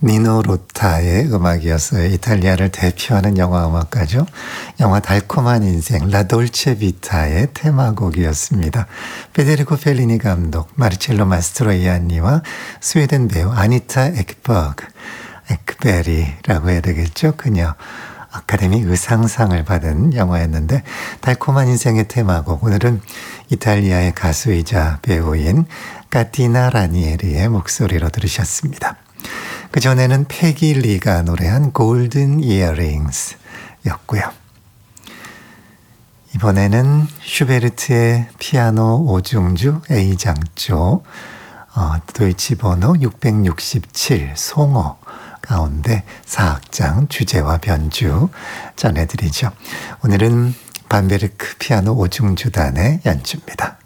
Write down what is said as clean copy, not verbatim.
니노 로타의 음악이었어요. 이탈리아를 대표하는 영화 음악가죠. 영화 달콤한 인생 라돌체 비타의 테마곡이었습니다. 페데리코 펠리니 감독, 마르첼로 마스트로이안니와 스웨덴 배우 아니타 에크베리라고 해야 되겠죠. 그녀 아카데미 의상상을 받은 영화였는데 달콤한 인생의 테마곡, 오늘은 이탈리아의 가수이자 배우인 카티나 라니에리의 목소리로 들으셨습니다. 그전에는 패기 리가 노래한 골든 이어링스 였고요. 이번에는 슈베르트의 피아노 5중주 A장조 도이치 번호 667 송어 가운데 4악장 주제와 변주 전해드리죠. 오늘은 반베르크 피아노 5중주단의 연주입니다.